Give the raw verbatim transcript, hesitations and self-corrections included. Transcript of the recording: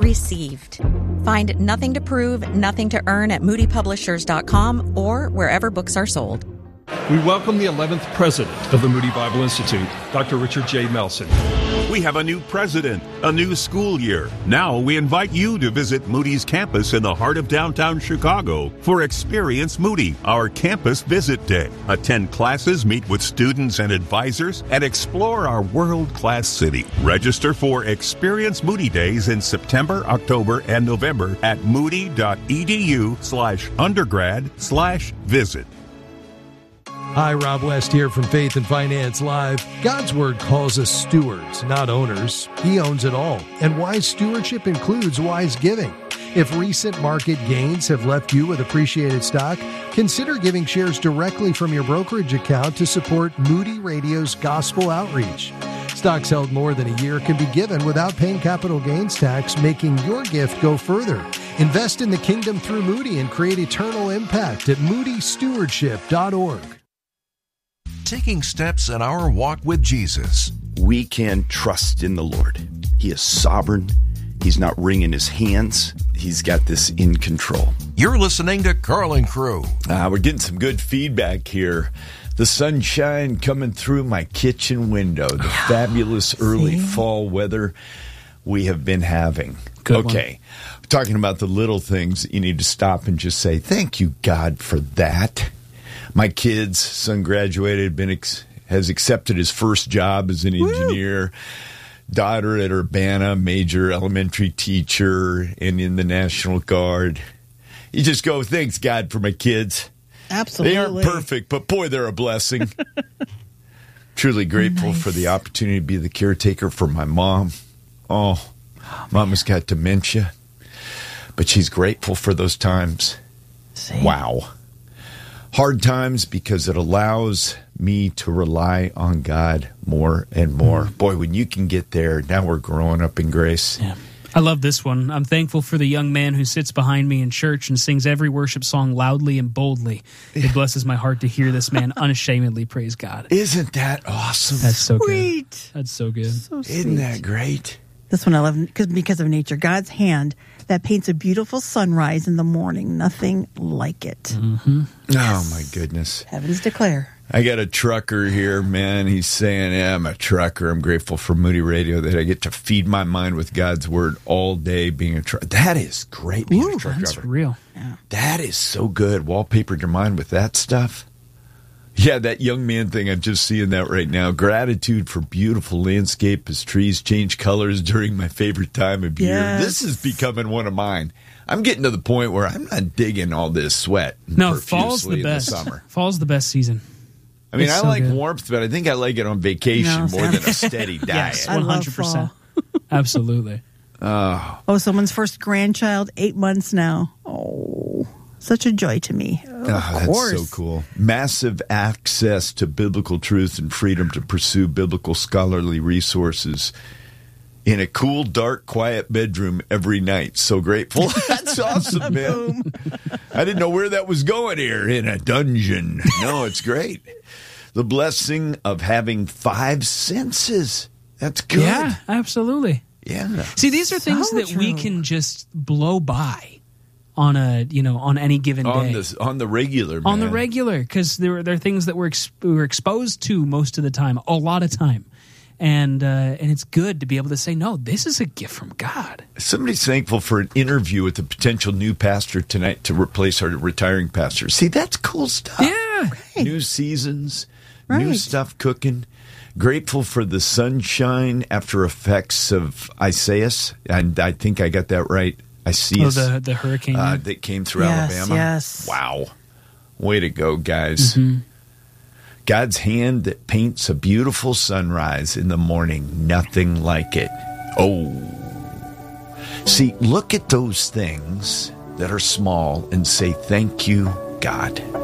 received. Find Nothing to Prove, Nothing to Earn at moody publishers dot com or wherever books are sold. We welcome the eleventh president of the Moody Bible Institute, Doctor Richard J. Melson. We have a new president, a new school year. Now we invite you to visit Moody's campus in the heart of downtown Chicago for Experience Moody, our campus visit day. Attend classes, meet with students and advisors, and explore our world-class city. Register for Experience Moody Days in September, October, and November at moody.edu slash undergrad slash visit. Hi, Rob West here from Faith and Finance Live. God's Word calls us stewards, not owners. He owns it all. And wise stewardship includes wise giving. If recent market gains have left you with appreciated stock, consider giving shares directly from your brokerage account to support Moody Radio's gospel outreach. Stocks held more than a year can be given without paying capital gains tax, making your gift go further. Invest in the kingdom through Moody and create eternal impact at moody stewardship dot org. Taking steps in our walk with Jesus. We can trust in the Lord. He is sovereign. He's not wringing his hands. He's got this in control. You're listening to Carl and Crew. Uh, we're getting some good feedback here. The sunshine coming through my kitchen window. The fabulous early See? fall weather we have been having. Good okay. We're talking about the little things that you need to stop and just say, thank you, God, for that. My kid's son graduated, been ex- has accepted his first job as an engineer. Woo! Daughter at Urbana, major elementary teacher, and in the National Guard. You just go, thanks, God, for my kids. Absolutely. They aren't perfect, but boy, they're a blessing. Truly grateful nice. for the opportunity to be the caretaker for my mom. Oh, oh Mama's got dementia, but she's grateful for those times. See? Wow. Hard times because it allows me to rely on God more and more. Mm. Boy, when you can get there, now we're growing up in grace. Yeah. I love this one. I'm thankful for the young man who sits behind me in church and sings every worship song loudly and boldly. It blesses my heart to hear this man unashamedly praise God. Isn't that awesome? That's so sweet. good. That's so good. So sweet. Isn't that great? This one I love because because of nature. God's hand that paints a beautiful sunrise in the morning. Nothing like it. Mm-hmm. Yes. Oh, my goodness. Heavens declare. I got a trucker here, man. He's saying, yeah, I'm a trucker. I'm grateful for Moody Radio that I get to feed my mind with God's Word all day being a trucker. That is great being Ooh, a truck that's driver. real. Yeah. That is so good. Wallpapered your mind with that stuff. Yeah, that young man thing, I'm just seeing that right now. Gratitude for beautiful landscape as trees change colors during my favorite time of year. Yes. This is becoming one of mine. I'm getting to the point where I'm not digging all this sweat No, fall's the profusely in best. the summer. Fall's the best season. I mean, It's I so like good. warmth, but I think I like it on vacation No, more Sam. than a steady diet. Yes, I one love hundred percent. fall. Absolutely. Oh, Oh, someone's first grandchild, eight months now. Oh, such a joy to me. Oh, oh, of that's course. so cool. Massive access to biblical truth and freedom to pursue biblical scholarly resources in a cool, dark, quiet bedroom every night. So grateful. That's awesome, man. I didn't know where that was going here, in a dungeon. No, it's great. The blessing of having five senses. That's good. Yeah, absolutely. Yeah. See, these are things So that we true. can just blow by on a, you know, on any given On day. the, on the regular, on the man. regular, because there, there are things that we're, ex- we're exposed to most of the time, a lot of time. And uh, and it's good to be able to say, no, this is a gift from God. Somebody's thankful for an interview with a potential new pastor tonight to replace our retiring pastor. See, that's cool stuff. Yeah. New seasons, new Right. stuff cooking. Grateful for the sunshine after effects of Isaias. And I think I got that right. Isaias. Oh, the, the hurricane. uh, that came through Yes, Alabama. yes. Wow. Way to go, guys. Mm-hmm. God's hand that paints a beautiful sunrise in the morning. Nothing like it. Oh. See, look at those things that are small and say, thank you, God.